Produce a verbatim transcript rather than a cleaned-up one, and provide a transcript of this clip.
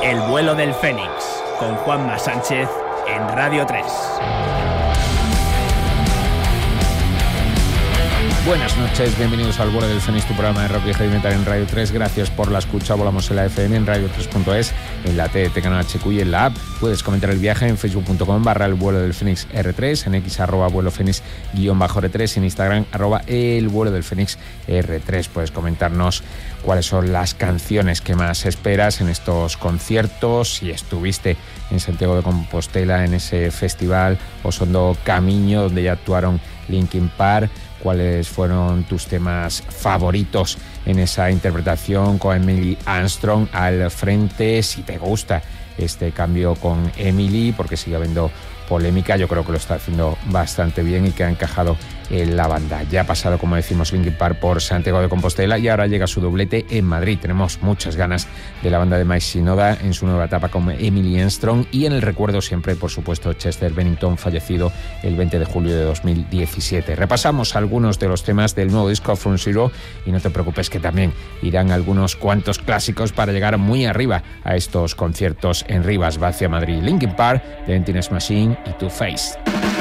El vuelo del Fénix, con Juanma Sánchez en Radio tres. Buenas noches, bienvenidos al Vuelo del Fénix, tu programa de rock y heavy metal en Radio tres. Gracias por la escucha. Volamos en la F M, en radio tres punto es, en la T T Canal H Q y en la app. Puedes comentar el viaje en facebook punto com barra el vuelo del Fénix R tres, en X arroba vuelo Fénix guión bajo R tres, en Instagram arroba el vuelo del Fénix R tres. Puedes comentarnos cuáles son las canciones que más esperas en estos conciertos, si estuviste en Santiago de Compostela en ese festival Osondo Camiño donde ya actuaron Linkin Park, cuáles fueron tus temas favoritos en esa interpretación con Emily Armstrong al frente, si te gusta este cambio con Emily, porque sigue habiendo polémica. Yo creo que lo está haciendo bastante bien y que ha encajado en la banda. Ya ha pasado, como decimos, Linkin Park por Santiago de Compostela y ahora llega su doblete en Madrid. Tenemos muchas ganas de la banda de Mike Shinoda en su nueva etapa con Emily Armstrong y en el recuerdo siempre, por supuesto, Chester Bennington, fallecido el veinte de julio de dos mil diecisiete. Repasamos algunos de los temas del nuevo disco From Zero y no te preocupes que también irán algunos cuantos clásicos para llegar muy arriba a estos conciertos en Rivas, va hacia Madrid. Linkin Park, The Emptiness Machine y Two Face.